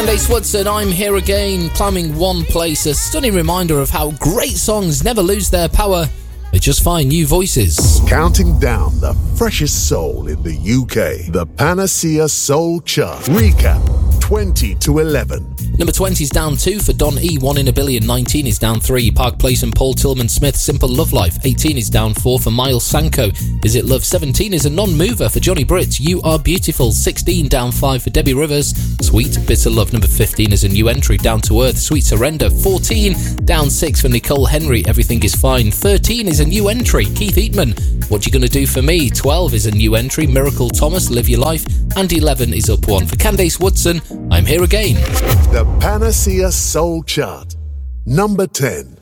Candace Woodson, I'm Here Again, climbing one place, a stunning reminder of how great songs never lose their power, they just find new voices. Counting down the freshest soul in the UK, the Panacea Soul Chart. Recap 20 to 11. Number 20 is down 2 for Don E, 1 in a Billion. 19 is down 3, Park Place and Paul Tillman Smith, Simple Love Life. 18 is down 4 for Miles Sanko, Is It Love. 17 is a non-mover for Johnny Britt, You Are Beautiful. 16 down 5 for Debbie Rivers, Sweet Bitter Love. Number 15 is a new entry, Down to Earth, Sweet Surrender. 14 down 6 for Nicole Henry, Everything Is Fine. 13 is a new entry, Keith Eatman, What You Gonna Do For Me. 12 is a new entry, Miracle Thomas, Live Your Life. And 11 is up 1 for Candace Woodson, I'm Here Again. The Panacea Soul Chart. Number 10.